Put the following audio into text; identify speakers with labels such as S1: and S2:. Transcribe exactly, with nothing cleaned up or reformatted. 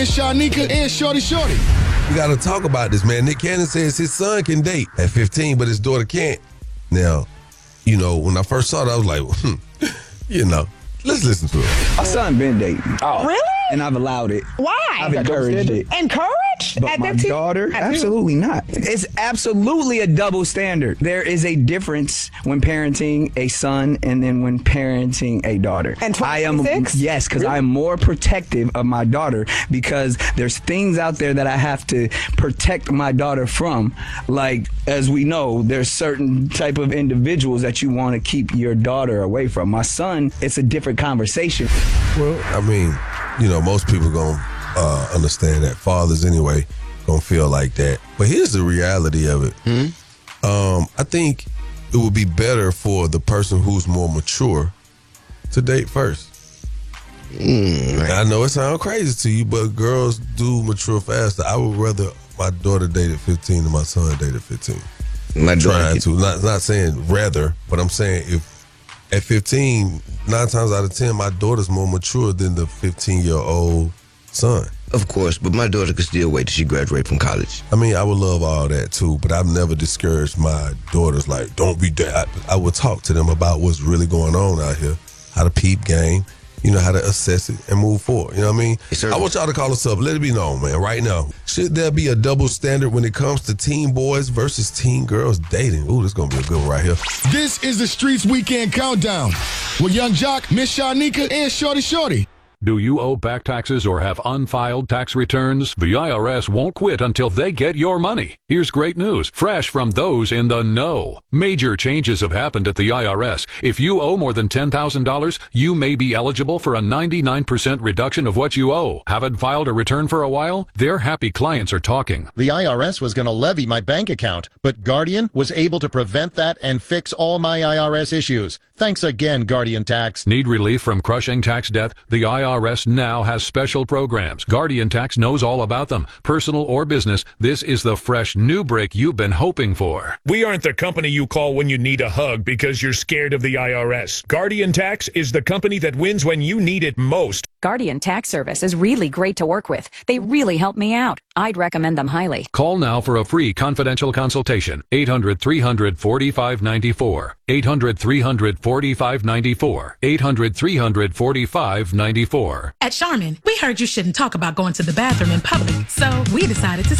S1: Shanika and Shorty Shorty.
S2: We got to talk about this, man. Nick Cannon says his son can date at fifteen, but his daughter can't. Now, you know, when I first saw it, I was like, hmm, you know, let's listen to it.
S3: My son been dating.
S4: Oh. Really?
S3: And I've allowed it.
S4: Why?
S3: I've encouraged it.
S4: Encouraged?
S3: But
S4: At
S3: my
S4: fifteen?
S3: daughter,
S4: At
S3: absolutely not. It's absolutely a double standard. There is a difference when parenting a son and then when parenting a daughter.
S4: And
S3: I am
S4: twenty-six?
S3: yes, because I am more protective of my daughter because there's things out there that I have to protect my daughter from. Like, as we know, there's certain type of individuals that you want to keep your daughter away from. My son, it's a different conversation.
S2: Well, I mean, you know, most people going to uh, understand that. Fathers, anyway, going to feel like that. But here's the reality of it. Mm-hmm. Um, I think it would be better for the person who's more mature to date first. Mm, right. I know it sounds crazy to you, but girls do mature faster. I would rather my daughter date at fifteen than my son date at fifteen.
S5: My
S2: Trying to. Not, not saying rather, but I'm saying if at fifteen, nine times out of ten, my daughter's more mature than the fifteen-year-old son.
S5: Of course, but my daughter could still wait till she graduates from college.
S2: I mean, I would love all that too, but I've never discouraged my daughters, like, don't be that. I would talk to them about what's really going on out here, how to peep game, you know, how to assess it and move forward. You know what I mean?
S5: Yes,
S2: I want y'all to call us up. Let it be known, man, right now. Should there be a double standard when it comes to teen boys versus teen girls dating? Ooh, this is going to be a good one right here.
S1: This is the Streets Weekend Countdown with Young Jock, Miss Shanika, and Shorty Shorty.
S6: Do you owe back taxes or have unfiled tax returns? The I R S won't quit until they get your money. Here's great news, fresh from those in the know. Major changes have happened at the I R S. If you owe more than ten thousand dollars, you may be eligible for a ninety-nine percent reduction of what you owe. Haven't filed a return for a while? Their happy clients are talking.
S7: The I R S was going to levy my bank account, but Guardian was able to prevent that and fix all my I R S issues. Thanks again, Guardian Tax.
S6: Need relief from crushing tax debt? The I R S now has special programs. Guardian Tax knows all about them. Personal or business, this is the fresh new break you've been hoping for.
S8: We aren't the company you call when you need a hug because you're scared of the I R S. Guardian Tax is the company that wins when you need it most.
S9: Guardian Tax Service is really great to work with. They really help me out. I'd recommend them highly.
S6: Call now for a free confidential consultation. eight hundred, three hundred, forty-five ninety-four. eight hundred, three hundred, forty-five ninety-four. eight hundred, three hundred, forty-five ninety-four.
S10: At Charmin, we heard you shouldn't talk about going to the bathroom in public, so we decided to